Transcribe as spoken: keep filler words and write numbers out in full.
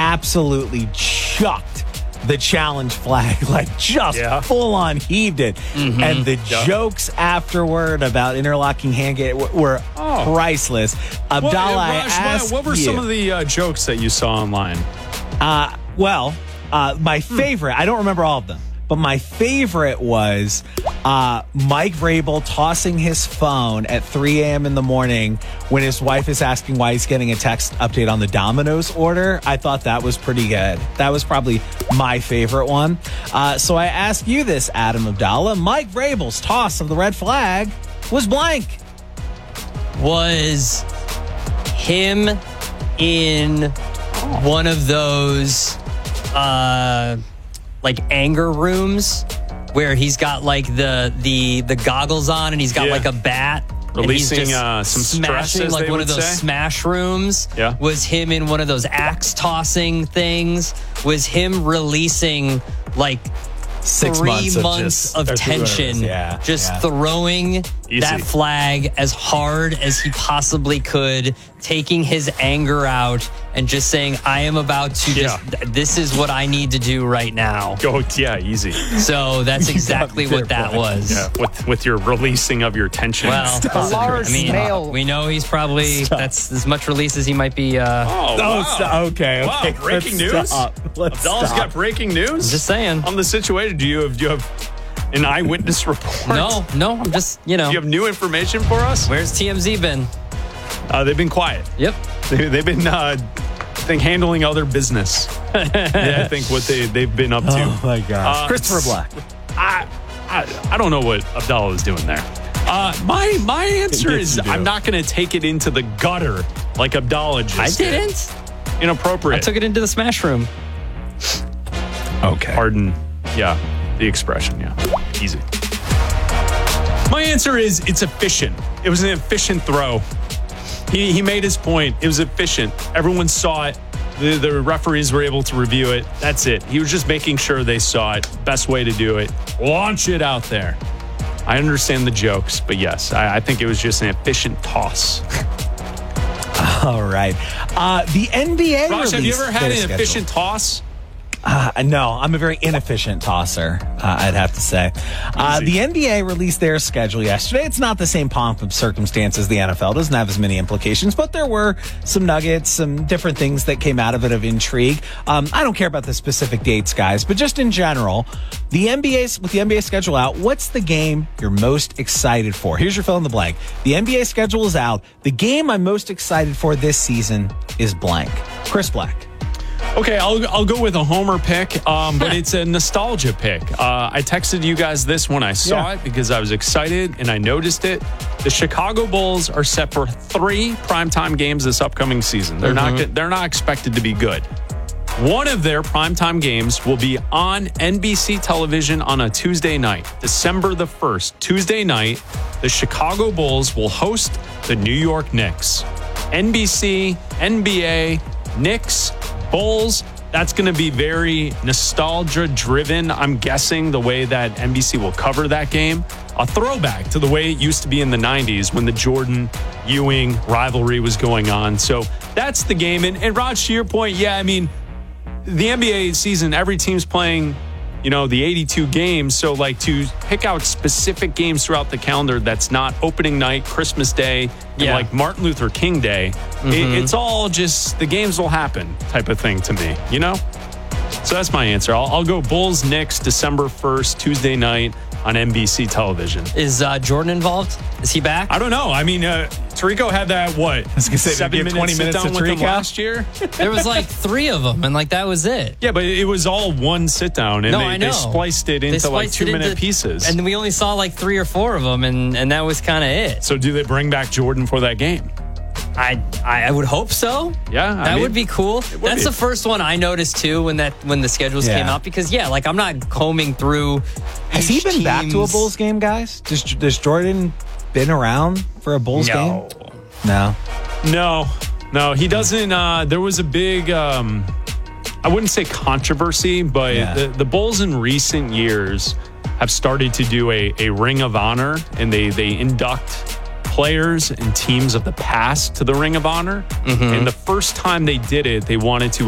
absolutely chucked the challenge flag, like just yeah. full on heaved it. Mm-hmm. And the yeah. jokes afterward about interlocking hand gate were oh. priceless. Abdallah, well, I Raj, asked what were you, some of the uh, jokes that you saw online? Uh, well, uh, my favorite, I don't remember all of them, but my favorite was uh, Mike Vrabel tossing his phone at three a.m. in the morning when his wife is asking why he's getting a text update on the Domino's order. I thought that was pretty good. That was probably my favorite one. Uh, so I ask you this, Adam Abdallah. Mike Vrabel's toss of the red flag was blank. Was him in one of those uh, like anger rooms where he's got like the the the goggles on and he's got yeah. like a bat, releasing uh, some stress, smashing like one of those say. smash rooms. Yeah. Was him in one of those axe tossing things? Was him releasing like Six three months of, months just, of tension, yeah, just yeah. throwing Easy. that flag as hard as he possibly could, taking his anger out and just saying, I am about to yeah. just, this is what I need to do right now. Go, yeah, easy. So that's exactly what that was. Yeah, with, with your releasing of your tension. Well, a large I mean, snail. we know he's probably, Stop. that's as much release as he might be. Uh, oh, wow. Oh, okay, okay. Wow, breaking Let's news? Stop. Let's Abdallah's stop. got breaking news? just saying. On the situation, do you have, do you have an eyewitness report? No, no, I'm just, you know. Do you have new information for us? Where's T M Z been? Uh, they've been quiet. Yep. They, they've been, uh, I think, handling other business. yeah, I think what they, they've been up to. Oh, my gosh. Uh, Christopher Black. I, I I don't know what Abdallah was doing there. Uh, my my answer Yes, is you do. I'm not going to take it into the gutter like Abdallah just I did. didn't. Inappropriate. I took it into the smash room. Okay. Pardon, yeah, the expression, yeah. Easy. My answer is it's efficient. It was an efficient throw. He, he made his point. It was efficient. Everyone saw it. The, the referees were able to review it. That's it. He was just making sure they saw it. Best way to do it. Launch it out there. I understand the jokes, but yes, I, I think it was just an efficient toss. All right. Uh, the N B A Raj, have you released ever had their an schedule. efficient toss? Uh, no, I'm a very inefficient tosser, uh, I'd have to say. Uh, Easy. the N B A released their schedule yesterday. It's not the same pomp of circumstance as the N F L. It doesn't have as many implications, but there were some nuggets, some different things that came out of it of intrigue. Um, I don't care about the specific dates, guys, but just in general, the N B A, with the N B A schedule out, what's the game you're most excited for? Here's your fill in the blank. The N B A schedule is out. The game I'm most excited for this season is blank. Chris Black. Okay, I'll I'll go with a homer pick, um, but it's a nostalgia pick. Uh, I texted you guys this when I saw Yeah. it because I was excited and I noticed it. The Chicago Bulls are set for three primetime games this upcoming season. They're Mm-hmm. not they're not expected to be good. One of their primetime games will be on N B C television on a Tuesday night, December the first. Tuesday night, the Chicago Bulls will host the New York Knicks. N B C, N B A, Knicks, Bulls, that's going to be very nostalgia driven. I'm guessing the way that N B C will cover that game. A throwback to the way it used to be in the nineties when the Jordan Ewing rivalry was going on. So that's the game. And, and Raj, to your point, yeah, I mean, the N B A season, every team's playing, you know, the eighty-two games. So like to pick out specific games throughout the calendar that's not opening night, Christmas Day, and Yeah. like Martin Luther King Day. Mm-hmm. It, it's all just the games will happen type of thing to me, you know? So that's my answer. I'll, I'll go Bulls Knicks December first, Tuesday night on N B C television. Is uh, Jordan involved? Is he back? I don't know. I mean, uh, Tarico had that, what? I was going to say, seven give minutes twenty minutes to sit down with him Tarico. last year? There was like three of them, and like that was it. Yeah, but it was all one sit down, and No, they, I know. they spliced it They into like spliced two it minute into- pieces. And we only saw like three or four of them, and, and that was kind of it. So do they bring back Jordan for that game? I, I I would hope so. Yeah, I that mean, would be cool. would That's be. the first one I noticed too when that when the schedules Yeah. came out because yeah, like I'm not combing through. Has he each been back to a team's- Bulls game, guys? Does, does Jordan been around for a Bulls No. game? No. No, no, he doesn't. Uh, there was a big, um, I wouldn't say controversy, but Yeah. the, the Bulls in recent years have started to do a, a Ring of Honor, and they, they induct players and teams of the past to the Ring of Honor. And the first time they did it, they wanted to